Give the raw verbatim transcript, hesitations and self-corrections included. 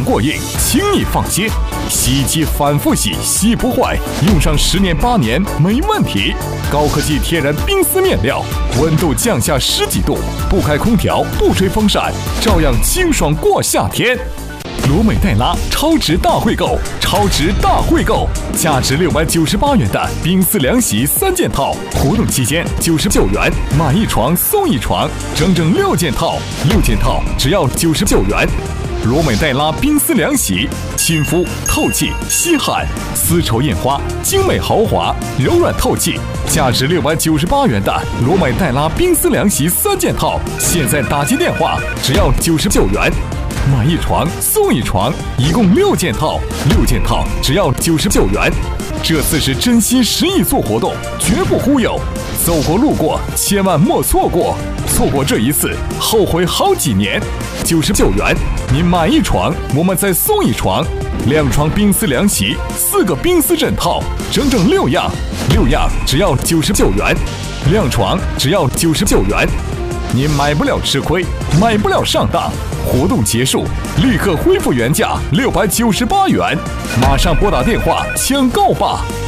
过硬，轻易放心。洗衣机反复洗，洗不坏，用上十年八年没问题。高科技天然冰丝面料，温度降下十几度，不开空调，不吹风扇，照样清爽过夏天。罗美黛拉超值大惠购，超值大惠购，价值六百九十八元的冰丝凉席三件套，活动期间九十九元，买一床送一床，整整六件套，六件套只要九十九元。罗美黛拉冰丝凉席，亲肤透气吸汗，丝绸印花，精美豪华，柔软透气，价值六百九十八元的罗美黛拉冰丝凉席三件套，现在打进电话只要九十九元。买一床送一床，一共六件套，六件套只要九十九元。这次是真心实意做活动，绝不忽悠。走过路过，千万莫错过，错过这一次，后悔好几年。九十九元，您买一床，我们再送一床，两床冰丝凉席，四个冰丝枕套，整整六样，六样只要九十九元，两床只要九十九元。您买不了吃亏，买不了上当。活动结束，立刻恢复原价六百九十八元，马上拨打电话抢购吧。